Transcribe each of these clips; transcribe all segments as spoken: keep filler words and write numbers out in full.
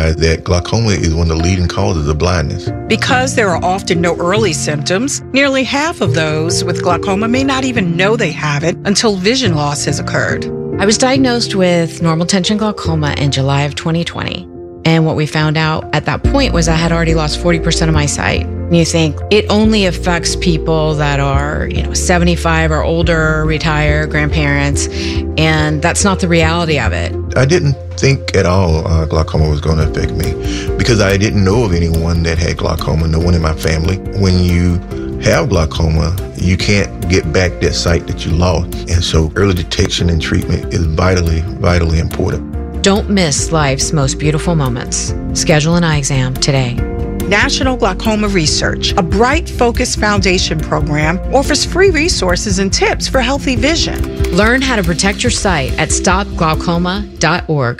realized that glaucoma is one of the leading causes of blindness. Because there are often no early symptoms, nearly half of those with glaucoma may not even know they have it until vision loss has occurred. I was diagnosed with normal tension glaucoma in July of twenty twenty. And what we found out at that point was I had already lost forty percent of my sight. And you think it only affects people that are, you know, seventy-five or older, retired, grandparents, and that's not the reality of it. I didn't think at all uh, glaucoma was going to affect me because I didn't know of anyone that had glaucoma, no one in my family. When you have glaucoma, you can't get back that sight that you lost. And so early detection and treatment is vitally, vitally important. Don't miss life's most beautiful moments. Schedule an eye exam today. National Glaucoma Research, a Bright Focus Foundation program, offers free resources and tips for healthy vision. Learn how to protect your sight at stop glaucoma dot org.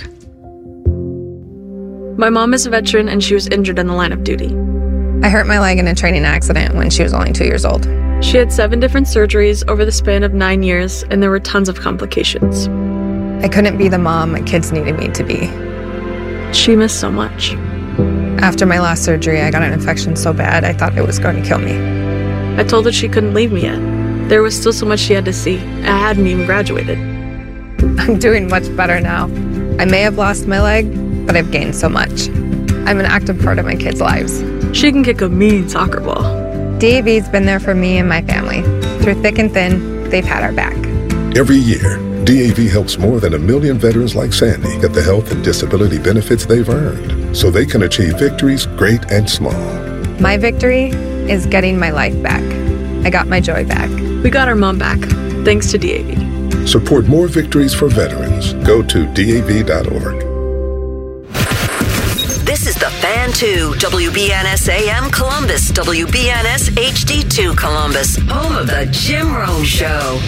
My mom is a veteran and she was injured in the line of duty. I hurt my leg in a training accident when she was only two years old. She had seven different surgeries over the span of nine years, and there were tons of complications. I couldn't be the mom my kids needed me to be. She missed so much. After my last surgery, I got an infection so bad I thought it was going to kill me. I told her she couldn't leave me yet. There was still so much she had to see. I hadn't even graduated. I'm doing much better now. I may have lost my leg, but I've gained so much. I'm an active part of my kids' lives. She can kick a mean soccer ball. D A V's been there for me and my family. Through thick and thin, they've had our back. Every year, D A V helps more than a million veterans like Sandy get the health and disability benefits they've earned so they can achieve victories great and small. My victory is getting my life back. I got my joy back. We got our mom back, thanks to D A V. Support more victories for veterans. Go to D A V dot org. This is the Fan two, W B N S A M Columbus, W B N S H D two Columbus, home of the Jim Rome Show.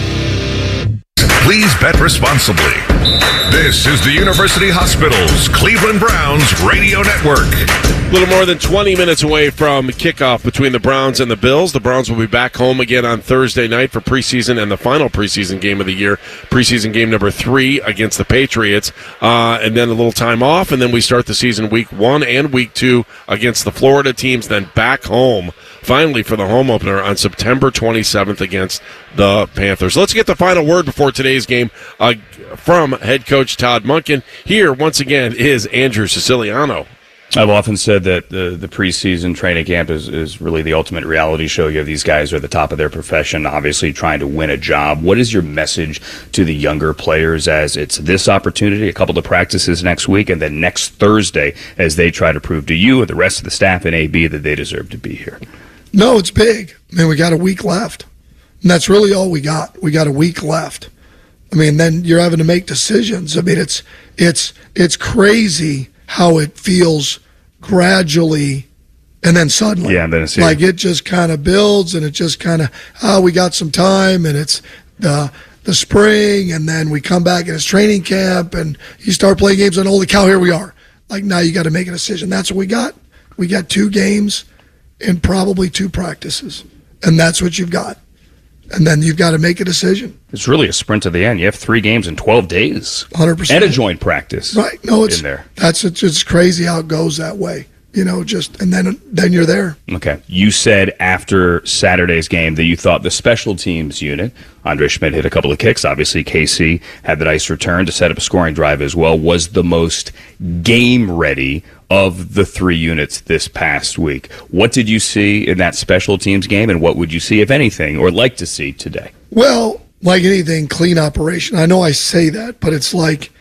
Please bet responsibly. This is the University Hospitals Cleveland Browns Radio Network. A little more than twenty minutes away from kickoff between the Browns and the Bills. The Browns will be back home again on Thursday night for preseason and the final preseason game of the year. Preseason game number three against the Patriots. Uh, and then a little time off, and then we start the season week one and week two against the Florida teams, then back home finally for the home opener on September twenty-seventh against the Panthers. Let's get the final word before today's game uh, from head coach Todd Monken. Here, once again, is Andrew Siciliano. I've often said that the, the preseason training camp is, is really the ultimate reality show. You have these guys who are at the top of their profession, obviously trying to win a job. What is your message to the younger players as it's this opportunity, a couple of practices next week, and then next Thursday as they try to prove to you and the rest of the staff in A B that they deserve to be here? No, it's big. I mean, we got a week left. And that's really all we got. We got a week left. I mean, then you're having to make decisions. I mean, it's it's it's crazy how it feels gradually and then suddenly. Yeah, and then it's like it just kind of builds and it just kind of, oh, we got some time and it's the the spring and then we come back and it's training camp and you start playing games and holy cow, here we are. Like now you got to make a decision. That's what we got. We got two games and probably two practices. And that's what you've got. And then you've got to make a decision. It's really a sprint to the end. You have three games in twelve days. one hundred percent. And a joint practice. Right. No, it's in there. That's it's just crazy how it goes that way. You know, just and then then you're there. Okay. You said after Saturday's game that you thought the special teams unit, Andre Schmidt hit a couple of kicks. Obviously, K C had the nice return to set up a scoring drive as well, was the most game ready of the three units this past week. What did you see in that special teams game, and what would you see, if anything, or like to see today? Well, like anything, clean operation. I know I say that, but it's like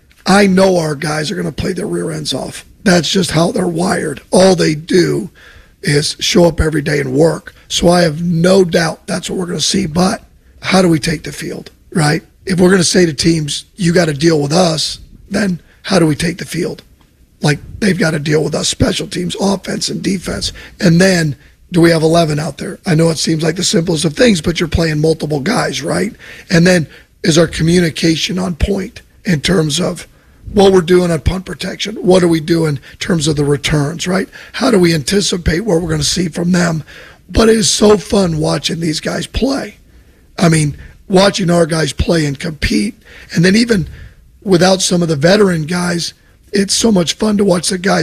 I know our guys are going to play their rear ends off. That's just how they're wired. All they do is show up every day and work. So I have no doubt that's what we're going to see. But how do we take the field, right? If we're going to say to teams, you got to deal with us, then how do we take the field? Like they've got to deal with us, special teams, offense and defense. And then do we have eleven out there? I know it seems like the simplest of things, but you're playing multiple guys, right? And then is our communication on point in terms of what we're doing on punt protection? What are we doing in terms of the returns, right? How do we anticipate what we're going to see from them? But it is so fun watching these guys play. I mean, watching our guys play and compete. And then even without some of the veteran guys, it's so much fun to watch the guys